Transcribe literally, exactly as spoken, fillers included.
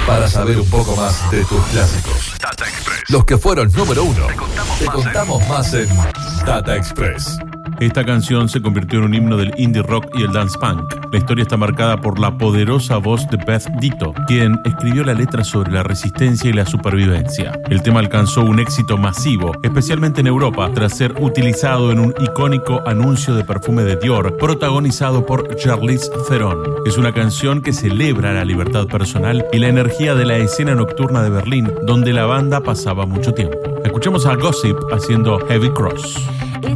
Para saber un poco más de tus clásicos. Data Express. Los que fueron número uno. Te contamos, Te más, contamos en... más en Data Express. Esta canción se convirtió en un himno del indie rock y el dance punk. La historia está marcada por la poderosa voz de Beth Ditto, quien escribió la letra sobre la resistencia y la supervivencia. El tema alcanzó un éxito masivo, especialmente en Europa, tras ser utilizado en un icónico anuncio de perfume de Dior, protagonizado por Charlize Theron. Es una canción que celebra la libertad personal y la energía de la escena nocturna de Berlín, donde la banda pasaba mucho tiempo. Escuchemos a Gossip haciendo Heavy Cross.